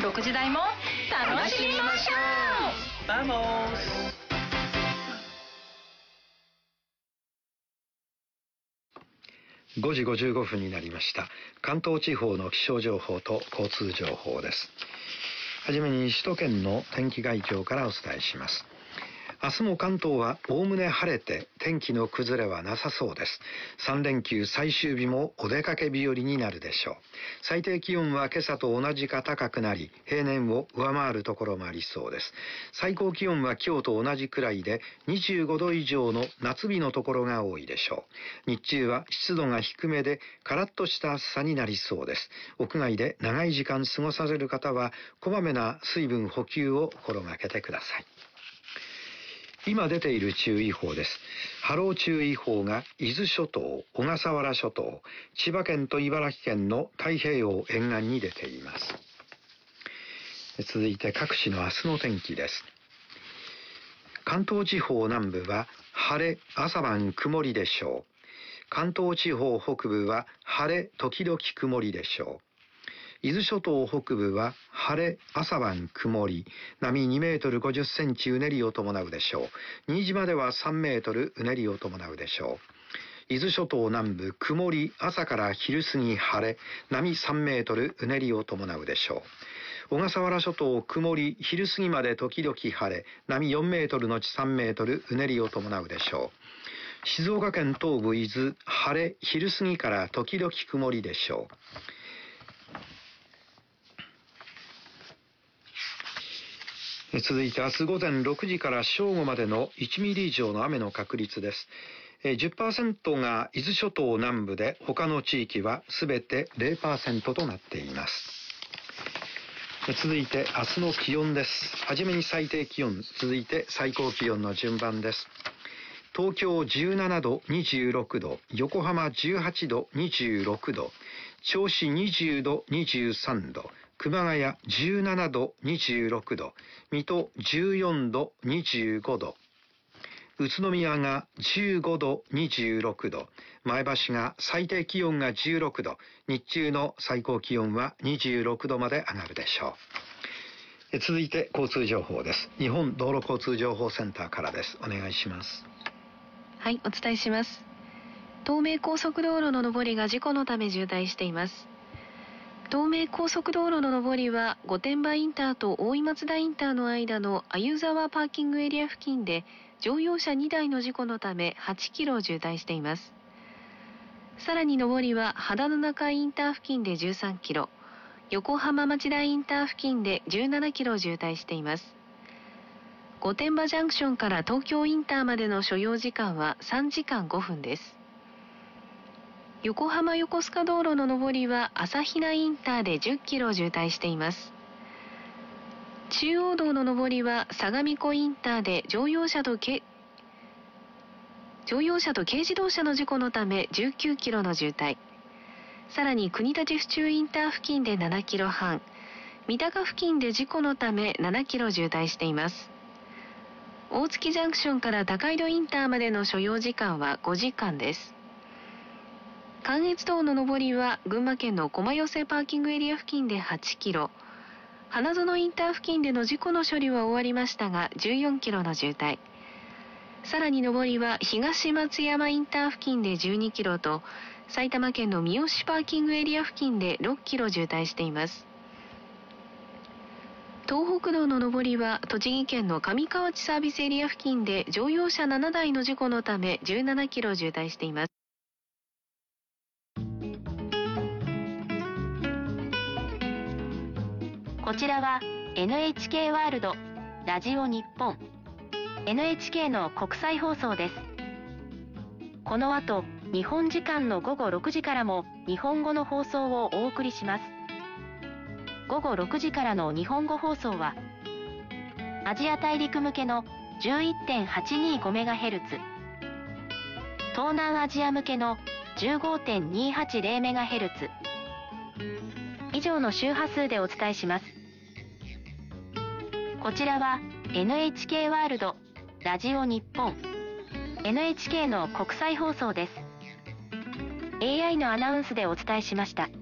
6時台も楽しみましょう。 バモス。 5時55分になりました。関東地方の気象情報と交通情報です。はじめに首都圏の天気概況からお伝えします。明日も関東はおおむね晴れて天気の崩れはなさそうです。3連休最終日もお出かけ日和になるでしょう。最低気温は今朝と同じか高くなり、平年を上回るところもありそうです。最高気温は今日と同じくらいで25度以上の夏日のところが多いでしょう。日中は湿度が低めでカラッとした暑さになりそうです。屋外で長い時間過ごされる方はこまめな水分補給を心がけてください。今出ている注意報です。波浪注意報が伊豆諸島、小笠原諸島、千葉県と茨城県の太平洋沿岸に出ています。続いて各地の明日の天気です。関東地方南部は晴れ、朝晩曇りでしょう。関東地方北部は晴れ、時々曇りでしょう。伊豆諸島北部は晴れ、朝晩曇り、波2メートル50センチうねりを伴うでしょう。新島では3メートルうねりを伴うでしょう。伊豆諸島南部曇り、朝から昼過ぎ晴れ、波3メートルうねりを伴うでしょう。小笠原諸島曇り、昼過ぎまで時々晴れ、波4メートルのち3メートルうねりを伴うでしょう。静岡県東部伊豆、晴れ、昼過ぎから時々曇りでしょう。続いて明日午前6時から正午までの1ミリ以上の雨の確率です。10% が伊豆諸島南部で他の地域はすべて 0% となっています。続いて明日の気温です。はじめに最低気温、続いて最高気温の順番です。東京17度、26度、横浜18度、26度、銚子20度、23度、熊谷17度、26度、水戸14度、25度、宇都宮が15度、26度、前橋が最低気温が16度、日中の最高気温は26度まで上がるでしょう。続いて交通情報です。日本道路交通情報センターからです。お願いします。 はい、お伝えします。東名高速道路の上りが事故のため渋滞しています。東名高速道路の上りは御殿場インターと大井松田インターの間の鮎沢パーキングエリア付近で乗用車2台の事故のため8キロ渋滞しています。さらに上りは秦野中井インター付近で13キロ、横浜町田インター付近で17キロ渋滞しています。御殿場ジャンクションから東京インターまでの所要時間は3時間5分です。横浜横須賀道路の上りは朝比奈インターで10キロ渋滞しています。中央道の上りは相模湖インターで乗用車と軽自動車の事故のため19キロの渋滞。さらに国立府中インター付近で7キロ半、三鷹付近で事故のため7キロ渋滞しています。大月ジャンクションから高井戸インターまでの所要時間は5時間です。関越道の上りは群馬県の駒寄パーキングエリア付近で8キロ、花園インター付近での事故の処理は終わりましたが14キロの渋滞。さらに上りは東松山インター付近で12キロと埼玉県の三芳パーキングエリア付近で6キロ渋滞しています。東北道の上りは栃木県の上河内サービスエリア付近で乗用車7台の事故のため17キロ渋滞しています。 こちらは NHK ワールドラジオ日本 NHK の国際放送です。この後日本時間の午後6時からも日本語の放送をお送りします。午後6時からの日本語放送はアジア大陸向けの 11.825MHz、 東南アジア向けの 15.280MHz 以上の周波数でお伝えします。こちらは NHK ワールドラジオ日本 NHK の国際放送です。AI のアナウンスでお伝えしました。